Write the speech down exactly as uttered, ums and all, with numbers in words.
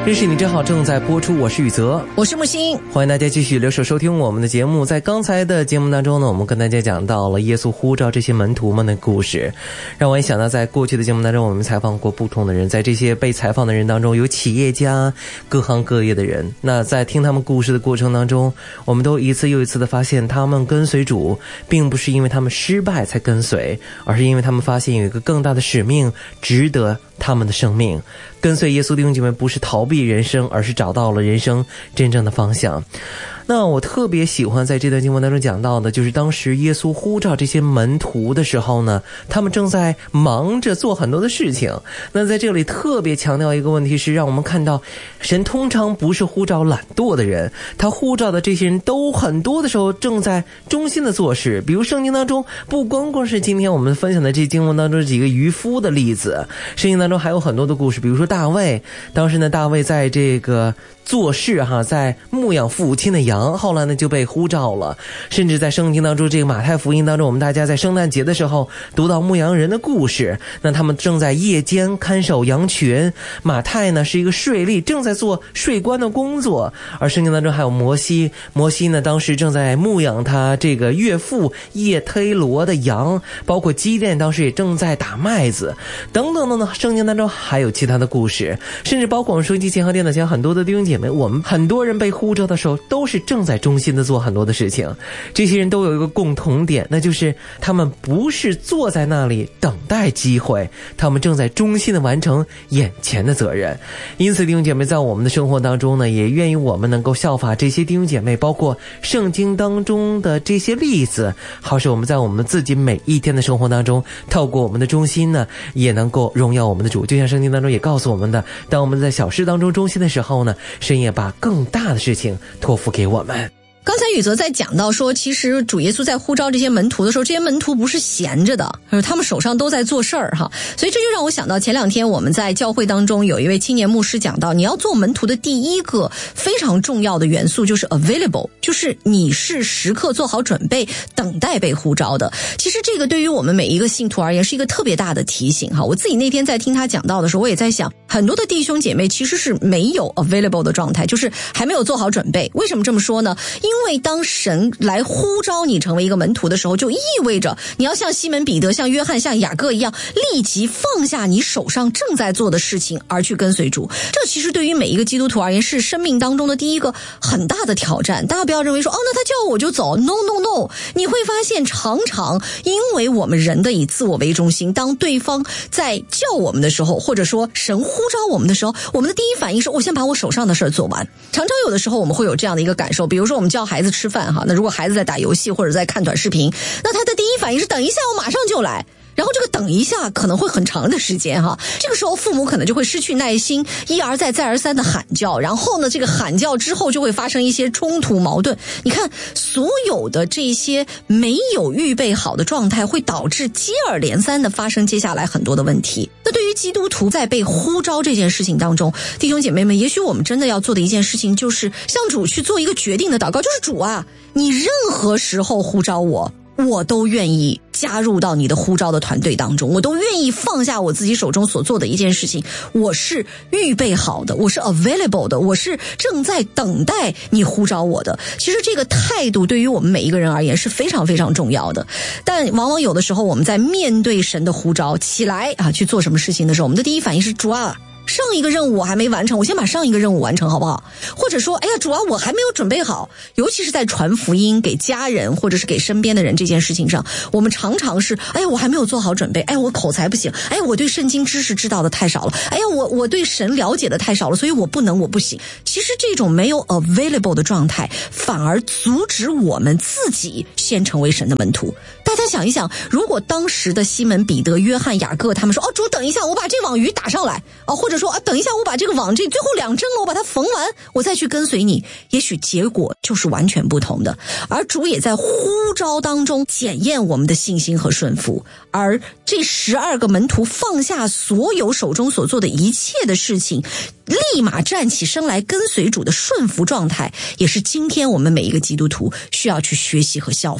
认识你真好正在播出，我是宇泽， 我是木星， 欢迎大家继续留守收听我们的节目。在刚才的节目当中呢，我们跟大家讲到了耶稣呼召这些门徒们的故事，让我也想到在过去的节目当中，我们采访过不同的人，在这些被采访的人当中有企业家，各行各业的人。那在听他们故事的过程当中，我们都一次又一次的发现，他们跟随主并不是因为他们失败才跟随，而是因为他们发现有一个更大的使命值得他们的生命。跟随耶稣弟兄姐妹不是逃避人生，而是找到了人生真正的方向。那我特别喜欢在这段经文当中讲到的，就是当时耶稣呼召这些门徒的时候呢，他们正在忙着做很多的事情。那在这里特别强调一个问题是，让我们看到神通常不是呼召懒惰的人，他呼召的这些人都很多的时候正在忠心的做事。比如圣经当中不光光是今天我们分享的这经文当中几个渔夫的例子，圣经当中还有很多的故事。比如说大卫，当时呢大卫在这个做事哈，在牧养父亲的羊，后来呢就被呼召了。甚至在圣经当中，这个马太福音当中，我们大家在圣诞节的时候读到牧羊人的故事，那他们正在夜间看守羊群。马太呢是一个税吏，正在做税官的工作。而圣经当中还有摩西，摩西呢当时正在牧养他这个岳父叶忒罗的羊，包括基甸当时也正在打麦子，等等等等。圣经当中还有其他的故事，甚至包括我们收音机前和电脑前很多的弟兄姐妹，我们很多人被呼召的时候都是正在忠心的做很多的事情。这些人都有一个共同点，那就是他们不是坐在那里等待机会，他们正在忠心的完成眼前的责任。因此弟兄姐妹，在我们的生活当中呢，也愿意我们能够效法这些弟兄姐妹，包括圣经当中的这些例子，好使我们在我们自己每一天的生活当中，透过我们的忠心呢，也能够荣耀我们的主。就像圣经当中也告诉我们的，当我们在小事当中忠心的时候呢，神也把更大的事情托付给我们。 刚才宇泽在讲到说，其实主耶稣在呼召这些门徒的时候，这些门徒不是闲着的，他们手上都在做事儿哈。所以这就让我想到前两天我们在教会当中有一位青年牧师讲到，你要做门徒的第一个非常重要的元素就是 available， 就是你是时刻做好准备等待被呼召的。其实这个对于我们每一个信徒而言是一个特别大的提醒哈。我自己那天在听他讲到的时候，我也在想，很多的弟兄姐妹其实是没有 available 的状态，就是还没有做好准备。为什么这么说呢？因为当神来呼召你成为一个门徒的时候，就意味着你要像西门彼得、像约翰、像雅各一样，立即放下你手上正在做的事情而去跟随主。这其实对于每一个基督徒而言是生命当中的第一个很大的挑战。大家不要认为说，哦，那他叫我就走， no no no， 你会发现常常因为我们人的以自我为中心，当对方在叫我们的时候，或者说神呼召我们的时候，我们的第一反应是我先把我手上的事做完。常常有的时候我们会有这样的一个感受，比如说我们叫孩子吃饭哈，那如果孩子在打游戏或者在看短视频，那他的第一反应是等一下我马上就来。然后这个等一下可能会很长的时间哈，这个时候父母可能就会失去耐心，一而再再而三的喊叫，然后呢这个喊叫之后就会发生一些冲突矛盾。你看所有的这些没有预备好的状态，会导致接二连三的发生接下来很多的问题。那对于基督徒在被呼召这件事情当中，弟兄姐妹们，也许我们真的要做的一件事情就是向主去做一个决定的祷告，就是主啊，你任何时候呼召我，我都愿意加入到你的呼召的团队当中，我都愿意放下我自己手中所做的一件事情，我是预备好的，我是 available 的，我是正在等待你呼召我的。其实这个态度对于我们每一个人而言是非常非常重要的。但往往有的时候我们在面对神的呼召起来啊去做什么事情的时候，我们的第一反应是主啊，上一个任务我还没完成，我先把上一个任务完成好不好？或者说，哎呀主啊，我还没有准备好。尤其是在传福音给家人或者是给身边的人这件事情上，我们常常是，哎呀我还没有做好准备，哎我口才不行，哎我对圣经知识知道的太少了，哎呀我我对神了解的太少了，所以我不能，我不行。其实这种没有 available 的状态，反而阻止我们自己先成为神的门徒。大家想一想，如果当时的西门彼得、约翰、雅各他们说，哦主等一下我把这网鱼打上来，哦或者说啊等一下我把这个网这最后两针了我把它缝完，我再去跟随你，也许结果就是完全不同的。而主也在呼召当中检验我们的信心和顺服，而这十二个门徒放下所有手中所做的一切的事情，立马站起身来跟随主的顺服状态，也是今天我们每一个基督徒需要去学习和效法。